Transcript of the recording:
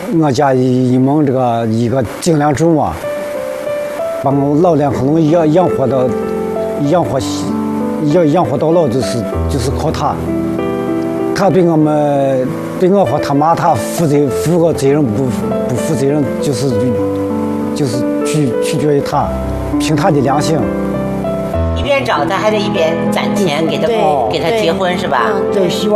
我家一门这个一个精良种啊，把我老两口能养活到老，就是靠他。他对我和他妈他负个责任不负责任，就是取决于他，凭他的良心。 一边找他，还得一边攒钱给他结婚，是吧？ 对，希望。